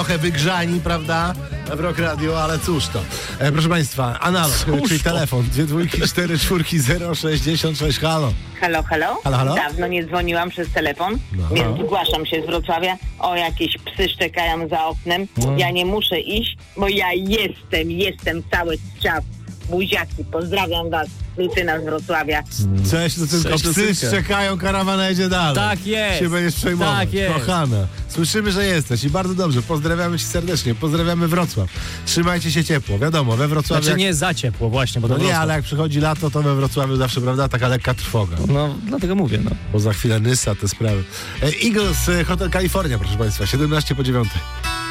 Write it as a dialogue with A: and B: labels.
A: trochę wygrzani, prawda, w Rock Radio, ale cóż to. Proszę Państwa, analog, czyli telefon 2244066, halo.
B: Halo, halo?
A: Halo, halo?
B: Dawno nie dzwoniłam przez telefon, więc zgłaszam się z Wrocławia. O, jakieś psy szczekają za oknem. Ja nie muszę iść, bo ja jestem cały czas. Buziaki, pozdrawiam was. Lucyna z Wrocławia.
A: Cześć, Lucynko, psy szczekają, karawana jedzie dalej.
C: Tak jest.
A: Się będziesz przejmować,
C: Tak jest.
A: kochana. Słyszymy, że jesteś i bardzo dobrze. Pozdrawiamy Cię serdecznie. Pozdrawiamy Wrocław. Trzymajcie się ciepło. Wiadomo, we Wrocławiu...
C: Znaczy nie za ciepło właśnie, bo
A: No
C: to
A: nie,
C: Wrocław.
A: ale jak przychodzi lato, to we Wrocławiu zawsze, prawda, taka lekka trwoga.
C: No, dlatego mówię, no.
A: Bo za chwilę Nysa, te sprawy. Eagles, Hotel California, proszę Państwa, 17 po 9.